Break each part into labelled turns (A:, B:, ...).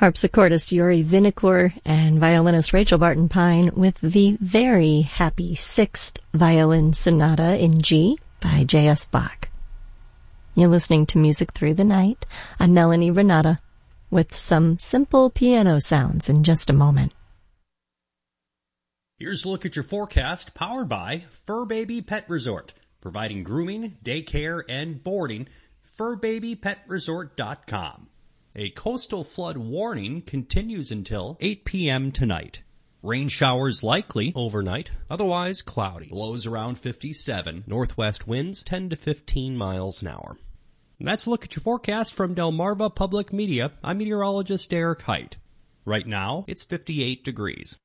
A: Harpsichordist Yuri Vinokur and violinist Rachel Barton Pine with the very happy Sixth Violin Sonata in G by J.S. Bach. You're listening to Music Through the Night. I'm Melanie Renata with some simple piano sounds in just a moment.
B: Here's a look at your forecast, powered by Fur Baby Pet Resort, providing grooming, daycare, and boarding. FurBabyPetResort.com. A coastal flood warning continues until 8 p.m. tonight. Rain showers likely overnight, otherwise cloudy. Lows around 57. Northwest winds 10 to 15 miles an hour. And that's a look at your forecast from Delmarva Public Media. I'm meteorologist Eric Height. Right now, it's 58 degrees.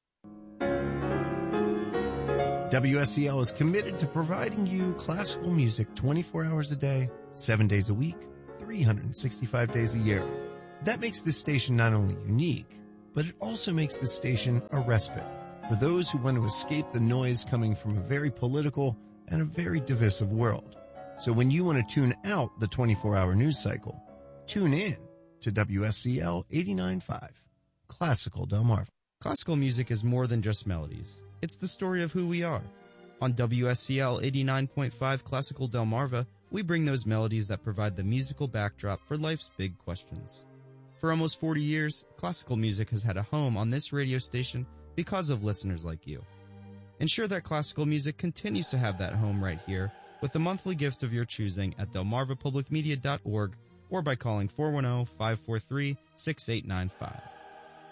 C: WSCL is committed to providing you classical music 24 hours a day, 7 days a week, 365 days a year. That makes this station not only unique, but it also makes this station a respite for those who want to escape the noise coming from a very political and a very divisive world. So when you want to tune out the 24-hour news cycle, tune in to WSCL 89.5, Classical Delmarva.
D: Classical music is more than just melodies. It's the story of who we are. On WSCL 89.5 Classical Delmarva, we bring those melodies that provide the musical backdrop for life's big questions. For almost 40 years, classical music has had a home on this radio station because of listeners like you. Ensure that classical music continues to have that home right here with a monthly gift of your choosing at delmarvapublicmedia.org or by calling 410-543-6895.